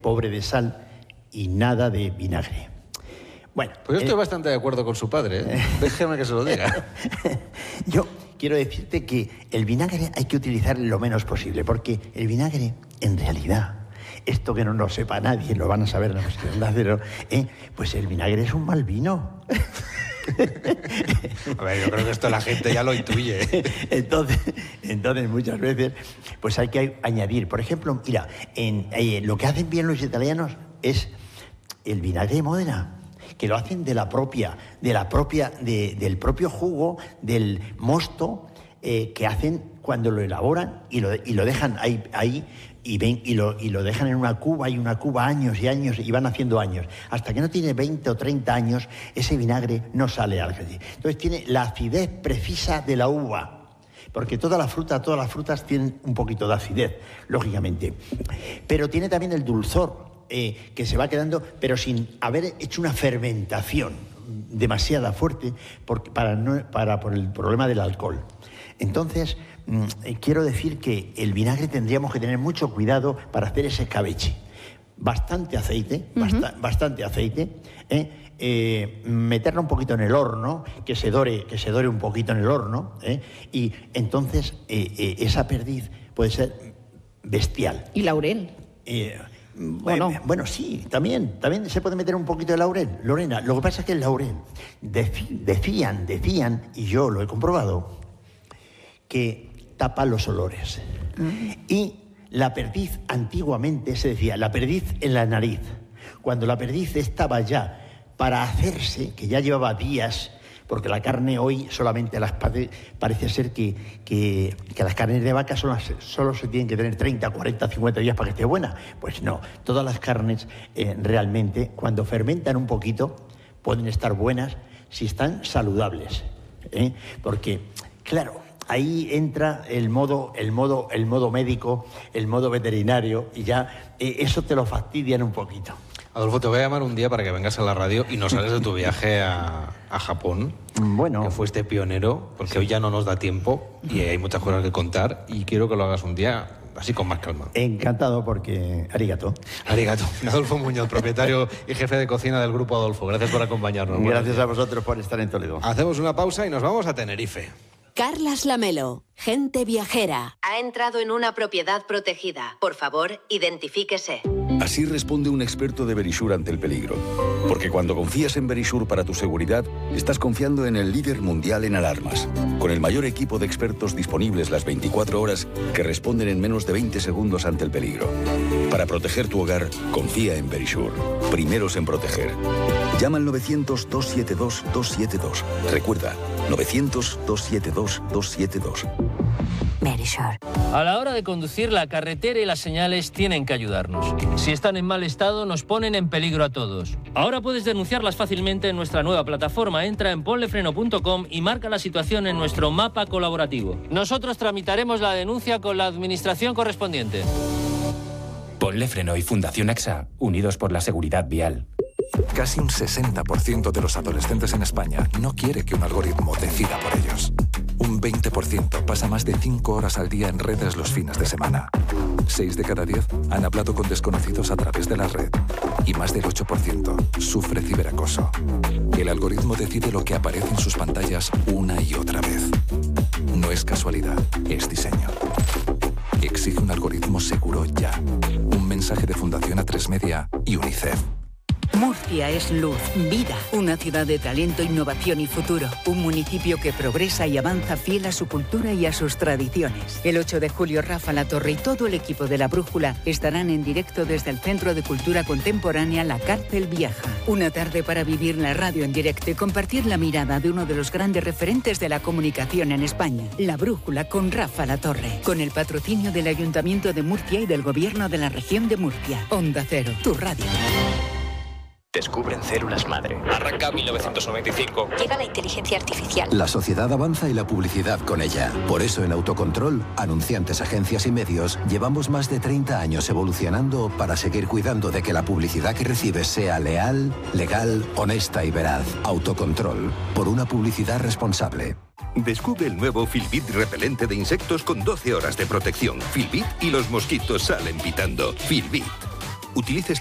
pobre de sal y nada de vinagre. Bueno, pues yo estoy bastante de acuerdo con su padre, ¿eh? Déjeme que se lo diga. Yo quiero decirte que el vinagre hay que utilizar lo menos posible, porque el vinagre, en realidad, esto que no lo sepa nadie, lo van a saber los que pues el vinagre es un mal vino. A ver, yo creo que esto la gente ya lo intuye. Entonces muchas veces pues hay que añadir, por ejemplo, mira, lo que hacen bien los italianos es el vinagre de Módena, que lo hacen del propio jugo del mosto que hacen cuando lo elaboran y lo dejan ahí y lo dejan en una cuba años y años, y van haciendo años. Hasta que no tiene 20 o 30 años, ese vinagre no sale al jardín. Entonces tiene la acidez precisa de la uva, porque todas las frutas tienen un poquito de acidez, lógicamente. Pero tiene también el dulzor, que se va quedando, pero sin haber hecho una fermentación demasiada fuerte por el problema del alcohol. Entonces, quiero decir que el vinagre tendríamos que tener mucho cuidado para hacer ese escabeche. Bastante aceite, meterlo un poquito en el horno, que se dore un poquito en el horno, y entonces esa perdiz puede ser bestial. ¿Y laurel? Bueno, sí, también se puede meter un poquito de laurel, Lorena. Lo que pasa es que el laurel, decían, y yo lo he comprobado, que tapa los olores. Y la perdiz, antiguamente se decía, la perdiz en la nariz. Cuando la perdiz estaba ya para hacerse, que ya llevaba días, porque la carne hoy solamente parece ser que las carnes de vaca solo se tienen que tener 30, 40, 50 días para que esté buena. Pues no, todas las carnes realmente, cuando fermentan un poquito, pueden estar buenas si están saludables. Porque, claro, ahí entra el modo médico, el modo veterinario, y ya eso te lo fastidian un poquito. Adolfo, te voy a llamar un día para que vengas a la radio y nos hables de tu viaje a Japón. Bueno. Que fuiste pionero, porque hoy ya no nos da tiempo y hay muchas cosas que contar, y quiero que lo hagas un día así con más calma. Encantado, porque arigato. Arigato. Adolfo Muñoz, propietario y jefe de cocina del Grupo Adolfo. Gracias por acompañarnos. Gracias a vosotros por estar en Toledo. Hacemos una pausa y nos vamos a Tenerife. Carlas Lamelo, Gente Viajera. Ha entrado en una propiedad protegida. Por favor, identifíquese. Así responde un experto de Verisure ante el peligro. Porque cuando confías en Verisure para tu seguridad, estás confiando en el líder mundial en alarmas. Con el mayor equipo de expertos disponibles las 24 horas que responden en menos de 20 segundos ante el peligro. Para proteger tu hogar, confía en Verisure. Primeros en proteger. Llama al 900-272-272. Recuerda, 900-272-272. Verisure. A la hora de conducir, la carretera y las señales tienen que ayudarnos. Si están en mal estado, nos ponen en peligro a todos. Ahora puedes denunciarlas fácilmente en nuestra nueva plataforma. Entra en ponlefreno.com y marca la situación en nuestro mapa colaborativo. Nosotros tramitaremos la denuncia con la administración correspondiente. Ponle Freno y Fundación AXA, unidos por la seguridad vial. Casi un 60% de los adolescentes en España no quiere que un algoritmo decida por ellos. Un 20% pasa más de 5 horas al día en redes los fines de semana. 6 de cada 10 han hablado con desconocidos a través de la red. Y más del 8% sufre ciberacoso. El algoritmo decide lo que aparece en sus pantallas una y otra vez. No es casualidad, es diseño. Exige un algoritmo seguro ya. Un mensaje de Fundación A3 Media y UNICEF. Murcia es luz, vida, una ciudad de talento, innovación y futuro. Un municipio que progresa y avanza fiel a su cultura y a sus tradiciones. El 8 de julio, Rafa Latorre y todo el equipo de La Brújula estarán en directo desde el Centro de Cultura Contemporánea La Cárcel Vieja. Una tarde para vivir la radio en directo y compartir la mirada de uno de los grandes referentes de la comunicación en España. La Brújula con Rafa Latorre. Con el patrocinio del Ayuntamiento de Murcia y del Gobierno de la Región de Murcia. Onda Cero, tu radio. Descubren células madre. Arranca 1995. Llega la inteligencia artificial. La sociedad avanza y la publicidad con ella. Por eso en Autocontrol, anunciantes, agencias y medios, llevamos más de 30 años evolucionando para seguir cuidando de que la publicidad que recibes sea leal, legal, honesta y veraz. Autocontrol. Por una publicidad responsable. Descubre el nuevo Filbit repelente de insectos con 12 horas de protección. Filbit y los mosquitos salen pitando. Filbit. Utilices